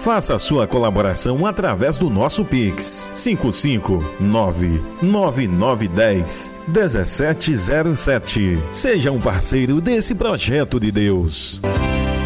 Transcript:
Faça a sua colaboração através do nosso Pix 55999101707. Seja um parceiro desse projeto de Deus.